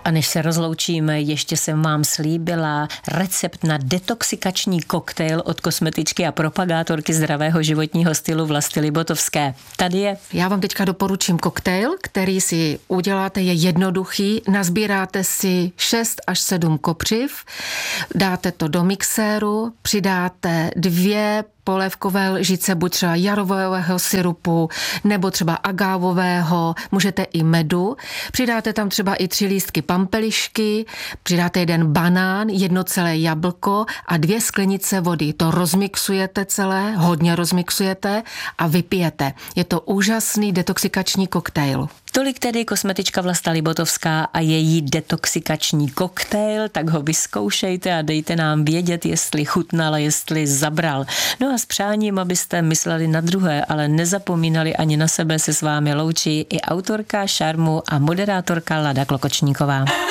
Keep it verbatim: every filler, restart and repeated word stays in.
A než se rozloučíme, ještě jsem vám slíbila recept na detoxikační koktejl od kosmetičky a propagátorky zdravého životního stylu Vlasty Libotovské. Tady je. Já vám teďka doporučím koktejl, který si uděláte, je jednoduchý. Nazbíráte si šest až sedm kopřiv, dáte to do mixéru, přidáte dvě polévkové lžice, buď třeba jarového syrupu, nebo třeba agávového, můžete i medu. Přidáte tam třeba i tři lístky pampelišky, přidáte jeden banán, jedno celé jablko a dvě sklenice vody. To rozmixujete celé, hodně rozmixujete a vypijete. Je to úžasný detoxikační koktejl. Tolik tedy kosmetička Vlasta Libotovská a její detoxikační koktejl, tak ho vyzkoušejte a dejte nám vědět, jestli chutnal a jestli zabral. No a s přáním, abyste mysleli na druhé, ale nezapomínali ani na sebe, se s vámi loučí i autorka šarmu a moderátorka Lada Klokočníková.